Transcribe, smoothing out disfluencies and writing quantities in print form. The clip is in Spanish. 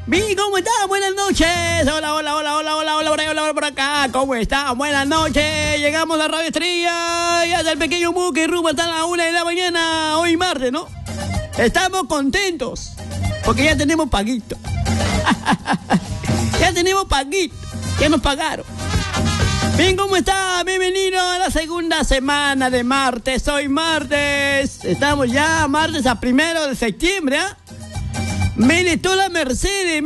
Mi, ¿cómo están? Buenas noches. Hola, por acá. ¿Cómo están? Buenas noches. Llegamos a Radio Estrella. Ya del pequeño buque rumbo hasta la 1 de la mañana. Hoy martes, ¿no? Estamos contentos. Porque ya tenemos paguito. Ya tenemos paguito. Ya nos pagaron. Bien, ¿cómo está? Bienvenido a la segunda semana de martes. Hoy martes. Estamos ya martes a 1 de septiembre, ¿ah? Mire, toda la Mercedes.